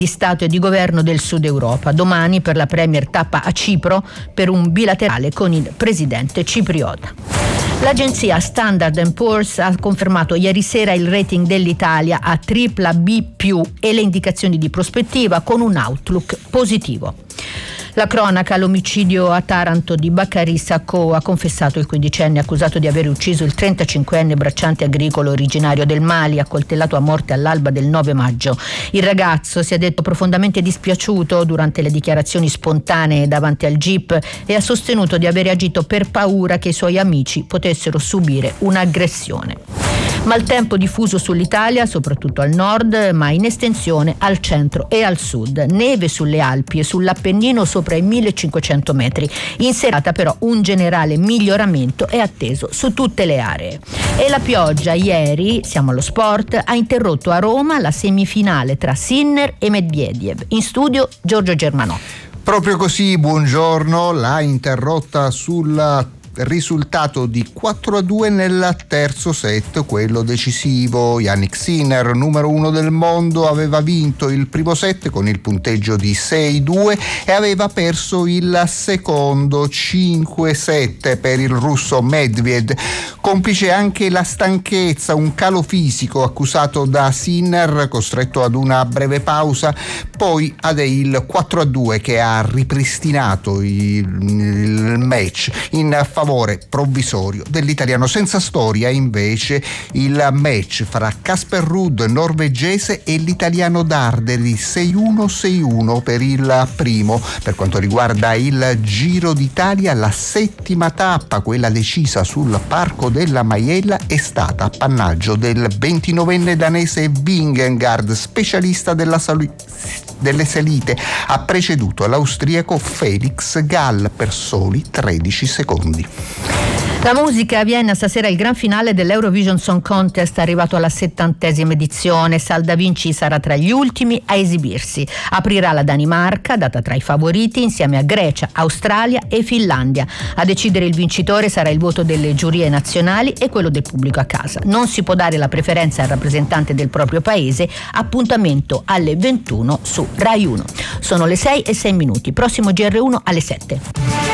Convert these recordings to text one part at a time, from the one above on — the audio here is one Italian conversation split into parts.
di Stato e di Governo del Sud Europa. Domani per la Premier tappa a Cipro per un bilaterale con il presidente cipriota. L'agenzia Standard & Poor's ha confermato ieri sera il rating dell'Italia a BBB+ e le indicazioni di prospettiva con un outlook positivo. La cronaca: l'omicidio a Taranto di Bakary Sacco. Ha confessato il 15enne accusato di aver ucciso il 35enne bracciante agricolo originario del Mali, accoltellato a morte all'alba del 9 maggio. Il ragazzo si è detto profondamente dispiaciuto durante le dichiarazioni spontanee davanti al GIP e ha sostenuto di aver agito per paura che i suoi amici potessero subire un'aggressione. Maltempo diffuso sull'Italia, soprattutto al nord, ma in estensione al centro e al sud. Neve sulle Alpi e sull'Appennino sopra i 1500 metri. In serata però un generale miglioramento è atteso su tutte le aree. E la pioggia ieri, siamo allo sport, ha interrotto a Roma la semifinale tra Sinner e Medvedev. In studio Giorgio Germanò. Proprio così, buongiorno. L'ha interrotta sul risultato di 4-2 nel terzo set, quello decisivo. Yannick Sinner, numero 1 del mondo, aveva vinto il primo set con il punteggio di 6-2 e aveva perso il secondo 5-7 per il russo Medvedev. Complice anche la stanchezza, un calo fisico accusato da Sinner, costretto ad una breve pausa, poi ad il 4-2 che ha ripristinato il match in favore provvisorio dell'italiano. Senza storia invece il match fra Casper Ruud, norvegese, e l'italiano Darderi, 6-1 per il primo. Per quanto riguarda il Giro d'Italia, la settima tappa, quella decisa sul Parco della Maiella, è stata appannaggio del 29enne danese Vingegaard, specialista delle salite. Ha preceduto l'austriaco Felix Gall per soli 13 secondi. La musica a Vienna, stasera il gran finale dell'Eurovision Song Contest, arrivato alla 70ª edizione. Sal Da Vinci sarà tra gli ultimi a esibirsi. Aprirà la Danimarca, data tra i favoriti, insieme a Grecia, Australia e Finlandia. A decidere il vincitore sarà il voto delle giurie nazionali e quello del pubblico a casa. Non si può dare la preferenza al rappresentante del proprio paese. Appuntamento alle 21 su Rai 1. Sono le 6:06. Prossimo GR1 alle 7.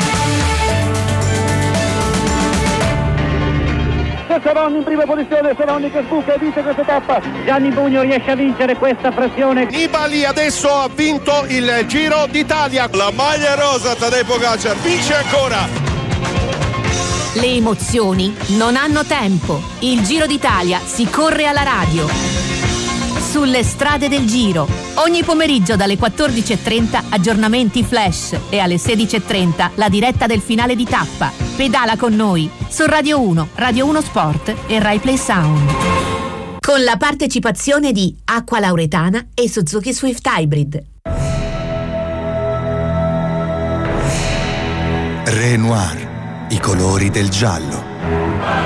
Savon in prima posizione, Savon che sbuca e vince questa tappa. Gianni Bugno riesce a vincere questa pressione. Nibali adesso ha vinto il Giro d'Italia. La maglia rosa, Tadej Pogačar vince ancora. Le emozioni non hanno tempo. Il Giro d'Italia si corre alla radio. Sulle strade del Giro. Ogni pomeriggio dalle 14:30 aggiornamenti flash e alle 16:30 la diretta del finale di tappa. Pedala con noi su Radio 1, Radio 1 Sport e Rai Play Sound. Con la partecipazione di Acqua Lauretana e Suzuki Swift Hybrid. Renoir, i colori del giallo.